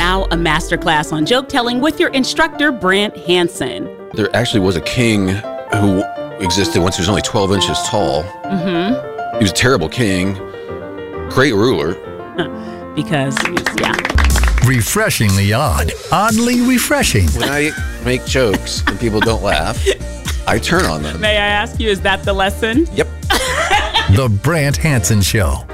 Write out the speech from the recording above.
now a masterclass on joke telling with your instructor, Brant Hansen. There actually was a king who existed once he was only 12 inches tall. He was a terrible king, great ruler. Because, yeah. Refreshingly odd. Oddly refreshing. When I make jokes and people don't laugh, I turn on them. May I ask you, is that the lesson? Yep. The Brant Hansen Show.